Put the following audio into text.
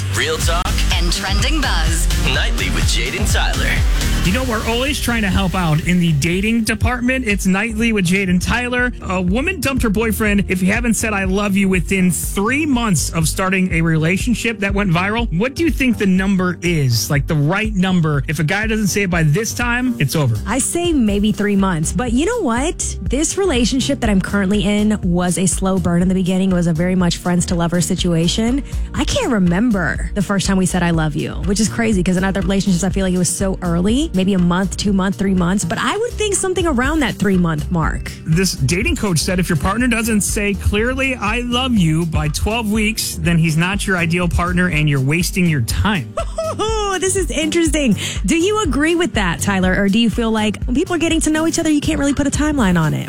Real talk and trending buzz. nightly with Jade and Tyler. You know, we're always trying to help out in the dating department. It's Nightly with Jade and Tyler. A woman dumped her boyfriend if you haven't said I love you within 3 months of starting a relationship that went viral. What do you think the number is? Like the right number? If a guy doesn't say it by this time, it's over. I say maybe 3 months. But you know what? This relationship that I'm currently in was a slow burn in the beginning. It was a very much friends to lovers situation. I can't remember the first time we said I love you, which is crazy because in other relationships, I feel like it was so early. Maybe a month, 2 months, 3 months. But I would think something around that 3 month mark. This dating coach said if your partner doesn't say clearly I love you by 12 weeks, then he's not your ideal partner and you're wasting your time. Oh, this is interesting. Do you agree with that, Tyler? Or do you feel like when people are getting to know each other, you can't really put a timeline on it?